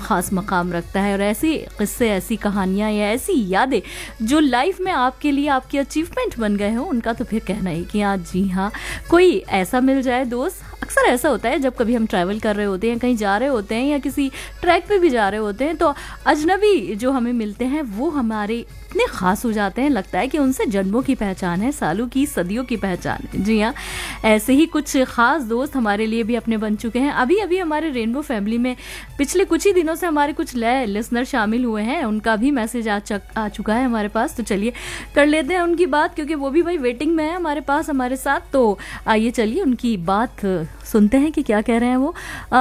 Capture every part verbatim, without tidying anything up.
ख़ास मकाम रखता है। और ऐसे किस्से, ऐसी कहानियाँ या ऐसी यादें जो लाइफ में आपके लिए आपकी अचीवमेंट बन गए हो, उनका तो फिर कहना ही कि हाँ जी हाँ, कोई ऐसा मिल जाए दोस्त। अक्सर ऐसा होता है जब कभी हम ट्रैवल कर रहे होते हैं, कहीं जा रहे होते हैं या किसी ट्रैक पे भी जा रहे होते हैं, तो अजनबी जो हमें मिलते हैं वो हमारे इतने ख़ास हो जाते हैं, लगता है कि उनसे जन्मों की पहचान है, सालों की, सदियों की पहचान है। जी हाँ, ऐसे ही कुछ ख़ास दोस्त हमारे लिए भी अपने बन चुके हैं। अभी अभी हमारे रेनबो फैमिली में पिछले कुछ ही दिनों से हमारे कुछ नए लिसनर शामिल हुए हैं, उनका भी मैसेज आ, चक, आ चुका है हमारे पास। तो चलिए कर लेते हैं उनकी बात, क्योंकि वो भी भाई वेटिंग में है हमारे पास हमारे साथ। तो आइए चलिए उनकी बात सुनते हैं कि क्या कह रहे हैं वो।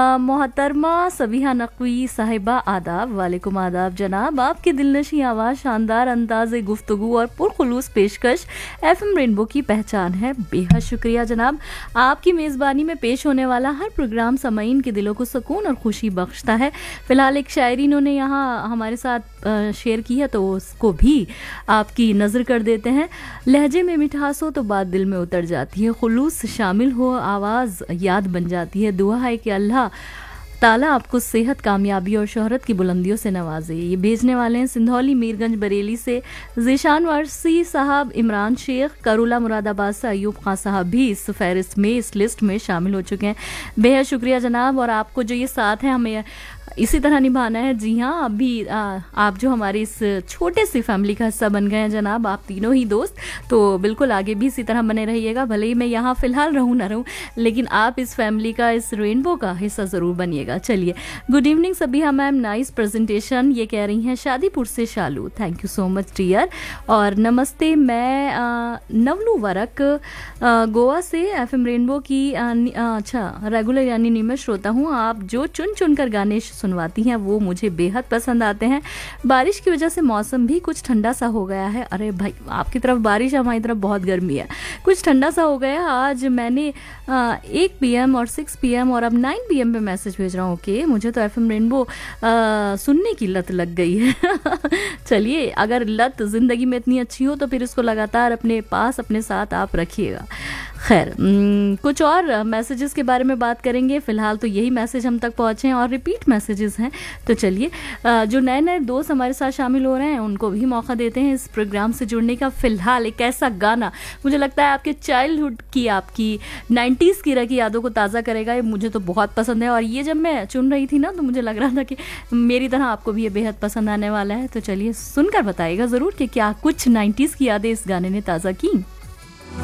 मोहतरमा सबिहा नकवी साहिबा, आदाब। वालेकुम आदाब जनाब। आपकी दिलनशी आवाज़, शानदार अंदाज़े गुफ्तगू और पुरखुलूस पेशकश एफएम रेनबो की पहचान है। बेहद शुक्रिया जनाब। आपकी मेज़बानी में पेश होने वाला हर प्रोग्राम समाईन के दिलों को सुकून और खुशी बख्शता है। फ़िलहाल एक शायरी इन्होंने यहाँ हमारे साथ शेयर की है, तो उसको भी आपकी नज़र कर देते हैं। लहजे में मिठास हो तो बात दिल में उतर जाती है, खुलूस शामिल हो आवाज़ याद बन जाती है। दुआ है कि अल्लाह ताला आपको सेहत, कामयाबी और शोहरत की बुलंदियों से नवाजे। ये भेजने वाले हैं सिंधौली मीरगंज बरेली से ज़ीशान वारसी साहब, इमरान शेख, करूला मुरादाबाद से अयूब खां साहब भी इस फहरिस्त में, इस लिस्ट में शामिल हो चुके हैं। बेहद शुक्रिया जनाब। और आपको जो ये साथ है हमें इसी तरह निभाना है। जी हाँ, अभी आ, आप जो हमारी इस छोटे सी फैमिली का हिस्सा बन गए हैं जनाब, आप तीनों ही दोस्त, तो बिल्कुल आगे भी इसी तरह बने रहिएगा। भले ही मैं यहाँ फ़िलहाल रहूँ ना रहूँ, लेकिन आप इस फैमिली का, इस रेनबो का हिस्सा ज़रूर बनिएगा। चलिए, good evening Sabiha ma'am, nice presentation, ये कह रही हैं शादीपुर से शालू। Thank you so much dear. और नमस्ते, मैं आ, नवलू वरक आ, गोवा से एफएम रेनबो की आ, आ, अच्छा रेगुलर यानी नियमित श्रोता हूँ। आप जो चुन चुन कर गाने सुनवाती हैं वो मुझे बेहद पसंद आते हैं। बारिश की वजह से मौसम भी कुछ ठंडा सा हो गया है। अरे भाई, आपकी तरफ बारिश, हमारी तरफ बहुत गर्मी है, कुछ ठंडा सा हो गया। आज मैंने एक पी एम और सिक्स पी एम और अब नाइन पी एम पे मैसेज भेज रहा हूँ कि मुझे तो एफ एम रेनबो सुनने की लत लग गई है। चलिए, अगर लत ज़िंदगी में इतनी अच्छी हो तो फिर इसको लगातार अपने पास, अपने साथ आप रखिएगा। खैर, कुछ और मैसेजेस के बारे में बात करेंगे। फ़िलहाल तो यही मैसेज हम तक पहुँचे हैं और रिपीट मैसेजेस हैं। तो चलिए, जो नए नए दोस्त हमारे साथ शामिल हो रहे हैं उनको भी मौका देते हैं इस प्रोग्राम से जुड़ने का। फ़िलहाल एक ऐसा गाना मुझे लगता है आपके चाइल्डहुड की, आपकी नाइन्टीज़ की रखी यादों को ताज़ा करेगा। ये मुझे तो बहुत पसंद है और ये जब मैं चुन रही थी ना तो मुझे लग रहा था कि मेरी तरह आपको भी ये बेहद पसंद आने वाला है। तो चलिए सुनकर बताइएगा ज़रूर कि क्या कुछ नाइन्टीज़ की यादें इस गाने ने ताज़ा की।